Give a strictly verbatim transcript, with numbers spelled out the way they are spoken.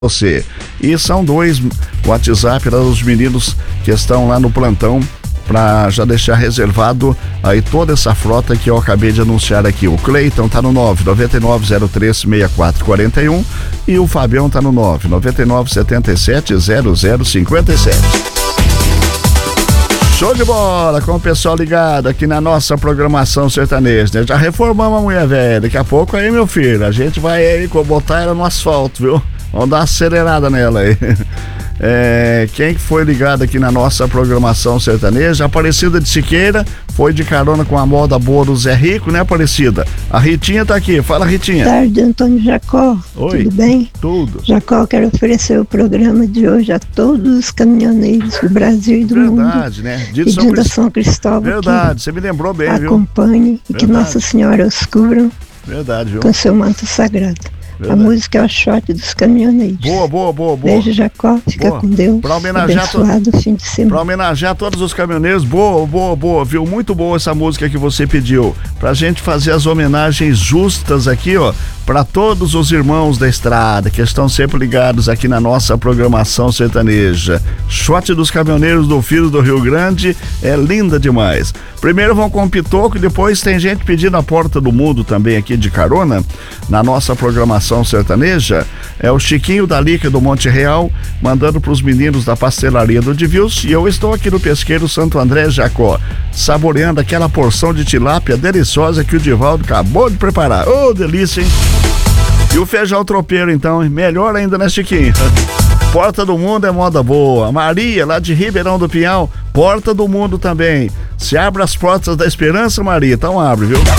você. E são dois WhatsApp dos meninos que estão lá no plantão para já deixar reservado aí toda essa frota que eu acabei de anunciar aqui. O Cleiton tá no nove nove nove zero três seis quatro quatro um e o Fabião tá no nove nove nove sete sete zero zero cinco sete. Show de bola com o pessoal ligado aqui na nossa programação sertaneja, né? Já reformamos a mulher velha, daqui a pouco aí, meu filho, a gente vai aí botar ela no asfalto, viu? Vamos dar uma acelerada nela aí. É, quem foi ligado aqui na nossa programação sertaneja? Aparecida de Siqueira foi de carona com a moda boa do Zé Rico, né, Aparecida? A Ritinha tá aqui, fala, Ritinha. Boa tarde, Antônio Jacó. Oi. Tudo bem? Tudo. Jacó, quero oferecer o programa de hoje a todos os caminhoneiros do Brasil e do Verdade, mundo. Verdade, né? Dia de São, Crist... São Cristóvão. Verdade, você me lembrou bem, viu? Acompanhe e que Nossa Senhora os cubra. Verdade, viu? Com seu manto sagrado. Verdade. A música é o shot dos caminhoneiros. Boa, boa, boa, boa. Beijo, Jacó. Fica boa. Com Deus. Pra homenagear abençoado to... fim de semana. Pra homenagear todos os caminhoneiros. Boa, boa, boa, viu? Muito boa essa música que você pediu. Pra gente fazer as homenagens justas aqui, ó, pra todos os irmãos da estrada que estão sempre ligados aqui na nossa programação sertaneja. Shot dos caminhoneiros do Filho do Rio Grande é linda demais. Primeiro vão com o Pitoco e depois tem gente pedindo a Porta do Mundo também aqui de carona na nossa programação sertaneja. É o Chiquinho da Lica do Monte Real mandando para os meninos da pastelaria do Divius, e eu estou aqui no Pesqueiro Santo André, Jacó, saboreando aquela porção de tilápia deliciosa que o Divaldo acabou de preparar. Ô, oh, delícia, hein? E o feijão tropeiro, então, melhor ainda, né, Chiquinho? Porta do Mundo é moda boa. Maria, lá de Ribeirão do Pinhal, Porta do Mundo também. Se abre as portas da esperança, Maria, então abre, viu?